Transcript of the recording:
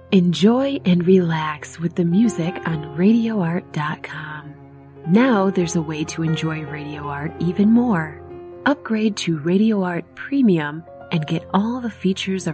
Enjoy and relax with the music on RadioArt.com. Now there's a way to enjoy Radio Art even more. Upgrade to Radio Art Premium and get all the features of